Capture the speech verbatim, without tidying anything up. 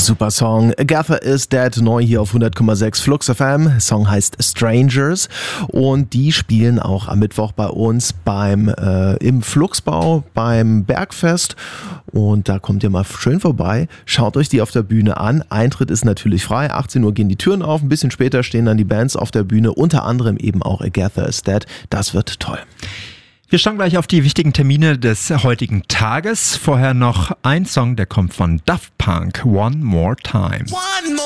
Super Song. Agatha is Dead, neu hier auf hundert Komma sechs Flux F M. Song heißt Strangers und die spielen auch am Mittwoch bei uns beim äh, im Fluxbau beim Bergfest und da kommt ihr mal schön vorbei. Schaut euch die auf der Bühne an. Eintritt ist natürlich frei. achtzehn Uhr gehen die Türen auf. Ein bisschen später stehen dann die Bands auf der Bühne, unter anderem eben auch Agatha is Dead. Das wird toll. Wir schauen gleich auf die wichtigen Termine des heutigen Tages. Vorher noch ein Song, der kommt von Daft Punk, One More Time. One more